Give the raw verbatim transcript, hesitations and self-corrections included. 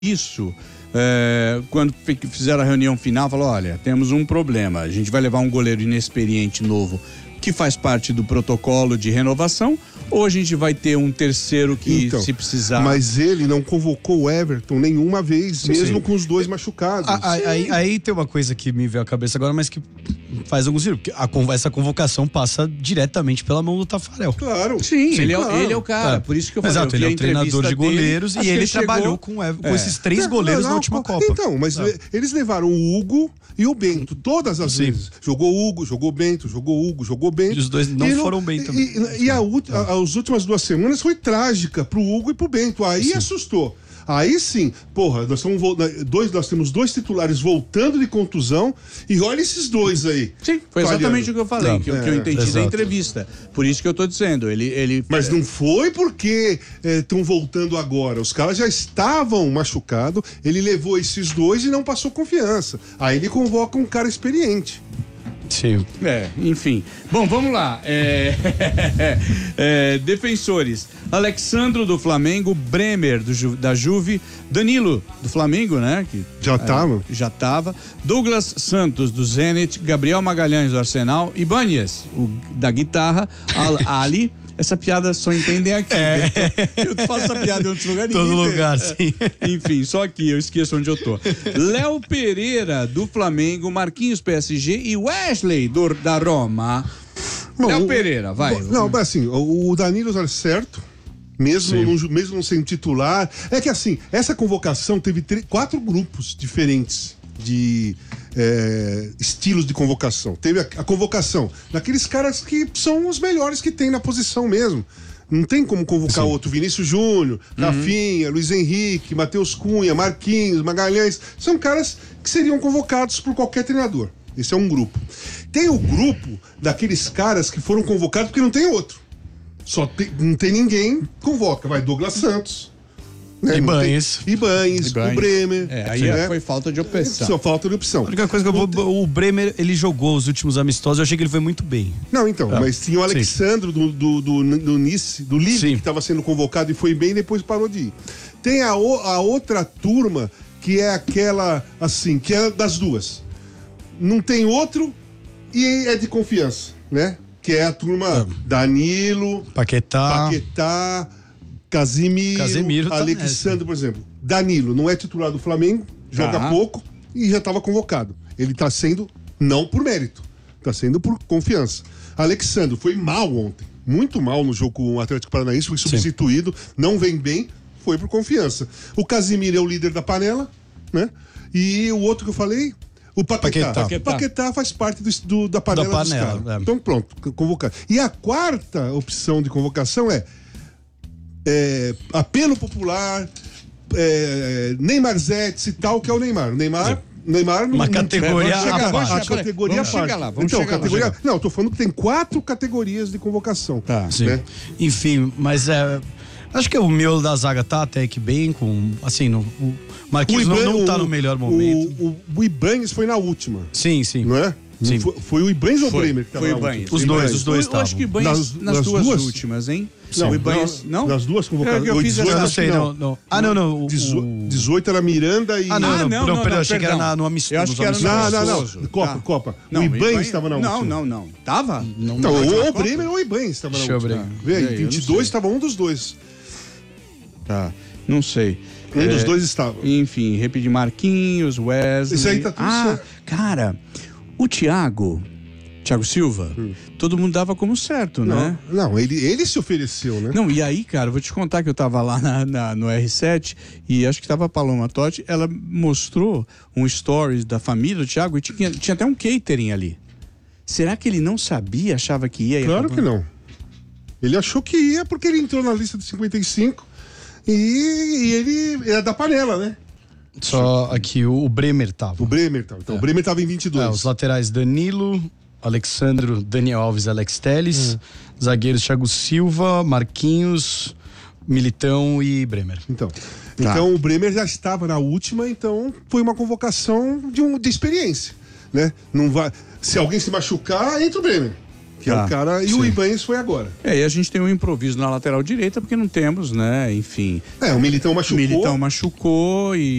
isso, é, quando fizeram a reunião final, falou, olha, temos um problema, a gente vai levar um goleiro inexperiente novo que faz parte do protocolo de renovação, ou a gente vai ter um terceiro que, então, se precisar... Mas ele não convocou o Everton nenhuma vez, sim, mesmo sim. com os dois machucados. A, aí, aí, aí tem uma coisa que me veio à cabeça agora, mas que faz algum sentido, porque a, essa convocação passa diretamente pela mão do Tafarel. Claro. Sim, sim ele, claro. É, ele é o cara, é. por isso que eu falei. Exato, ele é o treinador de goleiros dele, e ele, ele chegou... trabalhou com, é, com é. esses três goleiros não, não, na última Copa. Então, mas não. eles levaram o Hugo e o Bento, todas as sim. vezes. Jogou Hugo, jogou Bento, jogou Hugo, jogou Bento. E os dois não, não foram bem também. E, e a, a, as últimas duas semanas foi trágica pro Hugo e pro Bento. Aí sim. assustou. Aí sim, porra, nós, estamos, dois, nós temos dois titulares voltando de contusão e olha esses dois aí. Sim, foi falhando. exatamente o que eu falei, que, é, que eu entendi exato. da entrevista. Por isso que eu tô dizendo, ele... ele Mas não foi porque estão é, voltando agora, os caras já estavam machucados, ele levou esses dois e não passou confiança. Aí ele convoca um cara experiente. Sim. É, enfim. Bom, vamos lá. É... é, defensores. Alexandro do Flamengo, Bremer do Ju... da Juve, Danilo do Flamengo, né? Que já tava. É, já tava. Douglas Santos do Zenit, Gabriel Magalhães do Arsenal, Ibáñez, o da guitarra, Al Ali. Essa piada só entendem aqui. É. Eu faço essa piada em outros lugares. Todo lugar, sim. Enfim, só aqui, eu esqueço onde eu tô. Léo Pereira, do Flamengo, Marquinhos, P S G e Wesley, do, da Roma. Bom, Léo Pereira, vai. Não, mas assim, o Danilo tá certo, mesmo não, mesmo não sendo titular. É que assim, essa convocação teve três, quatro grupos diferentes de... É, estilos de convocação. Teve a, a convocação daqueles caras que são os melhores que tem na posição mesmo. Não tem como convocar Sim. outro. Vinícius Júnior, uhum. Rafinha, Luiz Henrique, Matheus Cunha, Marquinhos, Magalhães. São caras que seriam convocados por qualquer treinador. Esse é um grupo. Tem o grupo daqueles caras que foram convocados porque não tem outro. Só tem, não tem ninguém, convoca. Vai Douglas Santos. Né? Ibáñez. Ibáñez, o Bremer. É, aí né? foi falta de opção. Só falta de opção. A única coisa que eu vou. O Bremer, ele jogou os últimos amistosos, eu achei que ele foi muito bem. Não, então, ah. mas tinha o Alexandro do, do, do, do Nice, do Lille, que estava sendo convocado e foi bem e depois parou de ir. Tem a, a outra turma que é aquela, assim, que é das duas. Não tem outro e é de confiança, né? Que é a turma ah. Danilo, Paquetá. Paquetá. Casimiro, Casimiro Alexandre, tá por exemplo. Danilo não é titular do Flamengo, joga ah. pouco e já estava convocado. Ele está sendo, não por mérito, está sendo por confiança. Alexandre foi mal ontem, muito mal no jogo com o Atlético Paranaense, foi substituído, Sim. não vem bem, foi por confiança. O Casimiro é o líder da panela, né? E o outro que eu falei, o Paquetá. Paquetá, Paquetá. Paquetá faz parte do, do, da panela, da panela dos caras. É. Então pronto, convocar. E a quarta opção de convocação é É, apelo popular, é, Neymar Zete e tal, que é o Neymar. O Neymar, Neymar uma não, categoria não, a, a, a categoria vamos chegar lá, vamos então, chegar categoria, lá. Não, eu tô falando que tem quatro categorias de convocação. Tá, né? sim. Enfim, mas é, acho que o miolo da zaga tá até que bem com, assim, no, o Marquinhos o Iban, não, não tá no melhor momento. O, o, o Ibáñez foi na última. Sim, sim. Não é? Sim. Foi, foi o Ibáñez ou o Bremer que tava foi na o Ibáñez. Os dois, os dois estavam. Eu acho que o Ibáñez nas, nas, nas duas, duas últimas, hein? Não, o Ibáñez, não? Nas duas convocadas. Eu, eu fiz dezoito, eu não sei, não, não. Ah, não, não. O, dezoito era Miranda e... Ah, não, não, ah, não, não, não, perdão, não, achei perdão. que era no amistoso. Eu acho que era no Não, não, não. Copa, tá. Copa. Não, o Ibáñez estava na última. Não, não, não. Tava? Não, então, ou o Bremer ou o Ibáñez estava na última. Vê aí, vinte e dois estava um dos dois. Tá, não sei. Um é, dos dois estava. Enfim, repetir Marquinhos, Wesley... Isso aí tá tudo ah, certo. Cara, o Thiago... Thiago Silva, hum. todo mundo dava como certo, não, né? Não, ele, ele se ofereceu, né? Não, e aí, cara, vou te contar que eu tava lá na, na, no R sete e acho que tava a Paloma Totti, ela mostrou um stories da família do Thiago e tinha, tinha até um catering ali. Será que ele não sabia, achava que ia? Claro que não. Ele achou que ia porque ele entrou na lista de cinquenta e cinco e, e ele é da panela, né? Só aqui, o Bremer tava. O Bremer tava. Então, é. o Bremer tava em vinte e dois. É, os laterais Danilo... Alexandro, Daniel Alves, Alex Telles, hum. zagueiros Thiago Silva, Marquinhos, Militão e Bremer. Então, tá. então o Bremer já estava na última, então foi uma convocação de, um, de experiência, né? Não vai, se alguém se machucar, entra o Bremer. Que tá. é o cara. E Sim. o Ibanez foi agora. É, e a gente tem um improviso na lateral direita, porque não temos, né? Enfim. É, o Militão machucou. O Militão machucou e.